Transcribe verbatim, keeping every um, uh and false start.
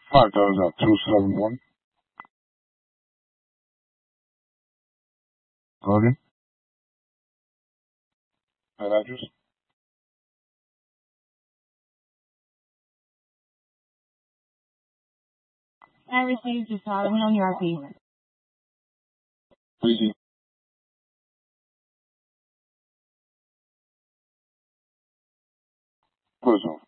Five dollars out two seven one. Logan. That address. I received a following on your payment. Easy. Put us on.